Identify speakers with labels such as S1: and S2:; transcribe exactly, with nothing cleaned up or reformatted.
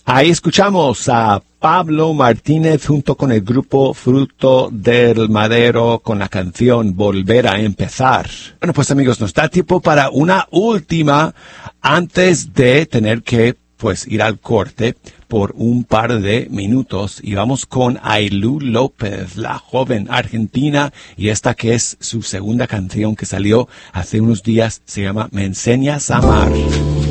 S1: Ahí escuchamos a Pablo Martínez junto con el grupo Fruto del Madero con la canción Volver a Empezar. Bueno, pues amigos, nos da tiempo para una última antes de tener que pues ir al corte por un par de minutos. Y vamos con Ailú López, la joven argentina, y esta que es su segunda canción que salió hace unos días, se llama Me Enseñas a Amar.